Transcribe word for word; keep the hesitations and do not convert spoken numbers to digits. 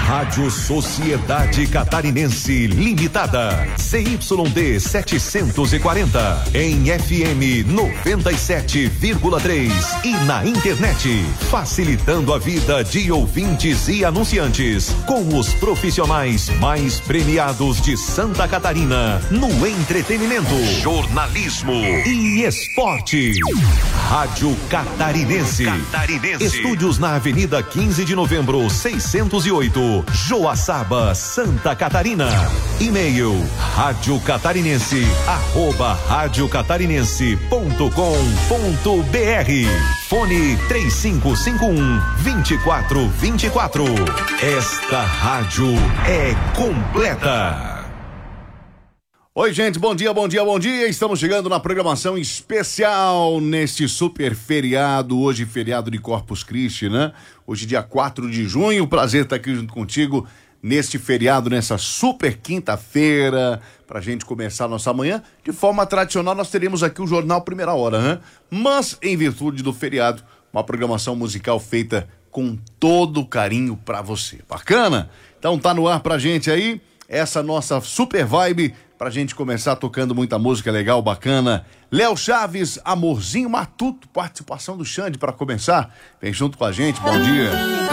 Rádio Sociedade Catarinense Limitada, C Y D setecentos e quarenta, em F M noventa e sete vírgula três e na internet, facilitando a vida de ouvintes e anunciantes, com os profissionais mais premiados de Santa Catarina, no entretenimento, jornalismo e esporte. Rádio Catarinense. Catarinense. Estúdios na Avenida quinze de Novembro, seiscentos e oito, Joaçaba, Santa Catarina. E-mail rádio catarinense arroba rádio catarinense ponto com ponto br. Fone três cinco cinco um, dois quatro dois quatro. Esta rádio é completa. Oi, gente, bom dia, bom dia, bom dia. Estamos chegando na programação especial neste super feriado, hoje feriado de Corpus Christi, né? Hoje dia quatro de junho, prazer estar aqui junto contigo neste feriado, nessa super quinta-feira, pra gente começar a nossa manhã. De forma tradicional, nós teremos aqui o Jornal Primeira Hora, né? Mas, em virtude do feriado, uma programação musical feita com todo carinho pra você. Bacana? Então tá no ar pra gente aí, essa nossa super vibe, pra gente começar tocando muita música legal, bacana. Léo Chaves, Amorzinho Matuto, participação do Xande pra começar. Vem junto com a gente, bom dia.